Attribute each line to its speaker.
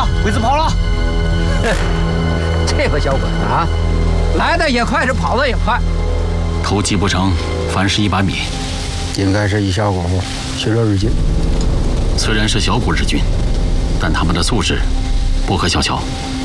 Speaker 1: 鬼子跑了！
Speaker 2: 这个小鬼子啊，来的也快，是跑的也快。
Speaker 3: 偷鸡不成，反蚀一把米。
Speaker 2: 应该是一小功夫去了日军。
Speaker 3: 虽然是小股日军，但他们的素质不可小瞧。